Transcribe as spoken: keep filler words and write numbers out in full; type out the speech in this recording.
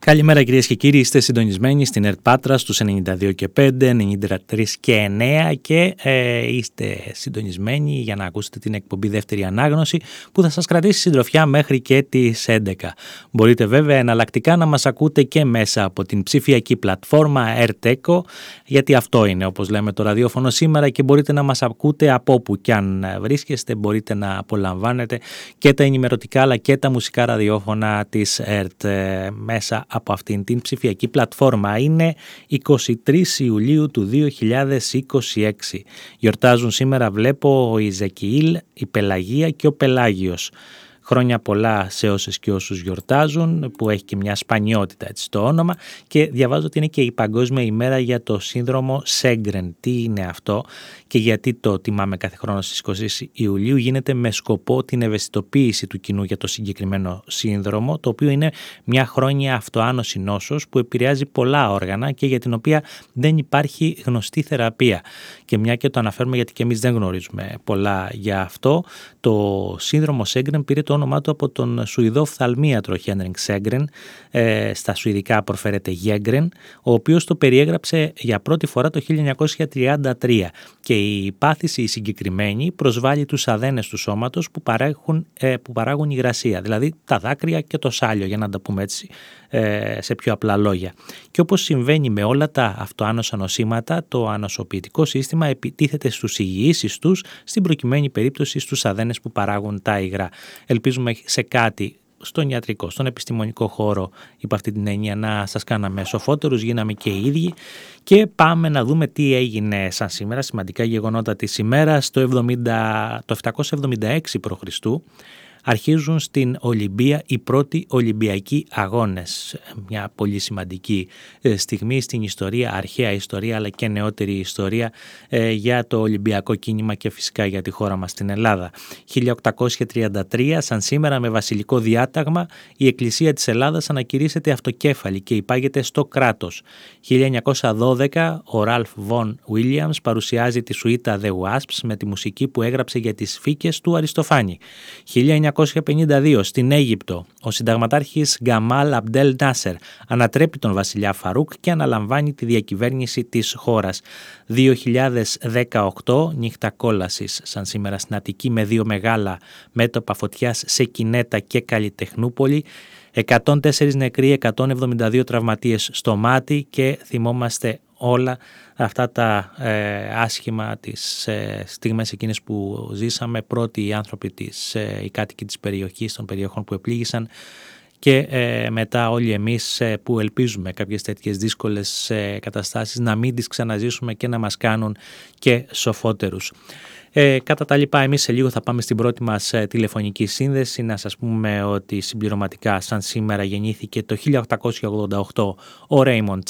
Καλημέρα κυρίες και κύριοι, είστε συντονισμένοι στην ΕΡΤ Πάτρα στους ενενήντα δύο και πέντε, ενενήντα τρία και εννέα και ε, είστε συντονισμένοι για να ακούσετε την εκπομπή Δεύτερη Ανάγνωση που θα σας κρατήσει συντροφιά μέχρι και τις έντεκα. Μπορείτε βέβαια εναλλακτικά να μας ακούτε και μέσα από την ψηφιακή πλατφόρμα ΕΡΤ Echo, γιατί αυτό είναι όπως λέμε το ραδιόφωνο σήμερα και μπορείτε να μας ακούτε από όπου κι αν βρίσκεστε, μπορείτε να απολαμβάνετε και τα ενημερωτικά αλλά και τα μουσικά ραδιόφωνα της ΕΡΤ μέσα από αυτήν την ψηφιακή πλατφόρμα. Είναι εικοστή τρίτη Ιουλίου του δύο χιλιάδες είκοσι έξι. Γιορτάζουν σήμερα, βλέπω, ο Ιζεκιήλ, η Πελαγία και ο Πελάγιος. Χρόνια πολλά σε όσες και όσους γιορτάζουν, που έχει και μια σπανιότητα έτσι το όνομα, και διαβάζω ότι είναι και η Παγκόσμια ημέρα για το σύνδρομο Σέγκρεν. Τι είναι αυτό και γιατί το τιμάμε κάθε χρόνο στις εικοστή Ιουλίου? Γίνεται με σκοπό την ευαισθητοποίηση του κοινού για το συγκεκριμένο σύνδρομο, το οποίο είναι μια χρόνια αυτοάνωση νόσος που επηρεάζει πολλά όργανα και για την οποία δεν υπάρχει γνωστή θεραπεία. Και μια και το αναφέρουμε γιατί και εμείς δεν γνωρίζουμε πολλά για αυτό, το σύνδρομο Σέγκρεν πήρε το όνομά του από τον Σουηδό οφθαλμίατρο Χένρικ Σέγκρεν, ε, στα σουηδικά προφέρεται Γέγκρεν, ο οποίος το περιέγραψε για πρώτη φορά το χίλια εννιακόσια τριάντα τρία, και η πάθηση η συγκεκριμένη προσβάλλει τους αδένες του σώματος που παράγουν, ε, που παράγουν υγρασία, δηλαδή τα δάκρυα και το σάλιο, για να τα πούμε έτσι ε, σε πιο απλά λόγια. Και όπως συμβαίνει με όλα τα αυτοάνοσα νοσήματα, το ανοσοποιητικό σύστημα επιτίθεται στους υγιείς ιστούς, στην προκειμένη περίπτωση στους αδένες που παράγουν τα υγρά. Ελπίζουμε σε κάτι στον ιατρικό, στον επιστημονικό χώρο, υπ' αυτή την έννοια, να σας κάναμε σοφότερους, γίναμε και οι ίδιοι. Και πάμε να δούμε τι έγινε σαν σήμερα, σημαντικά γεγονότα της ημέρας. Το, εβδομήντα, το επτακόσια εβδομήντα έξι π.Χ. αρχίζουν στην Ολυμπία οι πρώτοι Ολυμπιακοί αγώνες. Μια πολύ σημαντική στιγμή στην ιστορία, αρχαία ιστορία αλλά και νεότερη ιστορία ε, για το Ολυμπιακό κίνημα και φυσικά για τη χώρα μας στην Ελλάδα. χίλια οκτακόσια τριάντα τρία, σαν σήμερα, με βασιλικό διάταγμα, η Εκκλησία της Ελλάδας ανακηρύσσεται αυτοκέφαλη και υπάγεται στο κράτος. χίλια εννιακόσια δώδεκα, ο Ραλφ Βον Βίλιαμς παρουσιάζει τη σουίτα The Wasps με τη μουσική που έγραψε για τις φύκες του Αριστοφάνη. χίλια εννιακόσια πενήντα δύο, στην Αίγυπτο, ο συνταγματάρχης Γκαμάλ Αμπντέλ Νάσερ ανατρέπει τον βασιλιά Φαρούκ και αναλαμβάνει τη διακυβέρνηση της χώρας. δύο χιλιάδες δεκαοκτώ, νύχτα κόλασης σαν σήμερα στην Αττική, με δύο μεγάλα μέτωπα φωτιάς σε Κινέτα και Καλλιτεχνούπολη. εκατόν τέσσερα νεκροί, εκατόν εβδομήντα δύο τραυματίες στο μάτι, και θυμόμαστε όλα αυτά τα ε, άσχημα τις ε, στιγμές εκείνες που ζήσαμε, πρώτοι οι άνθρωποι της, ε, οι κάτοικοι της περιοχής, των περιοχών που επλήγησαν, και ε, μετά όλοι εμείς ε, που ελπίζουμε κάποιες τέτοιες δύσκολες ε, καταστάσεις να μην τις ξαναζήσουμε και να μας κάνουν και σοφότερους. Ε, κατά τα λοιπά, εμείς σε λίγο θα πάμε στην πρώτη μας ε, τηλεφωνική σύνδεση. Να σας πούμε ότι συμπληρωματικά σαν σήμερα γεννήθηκε το χίλια οκτακόσια ογδόντα οκτώ ο Ρέιμοντ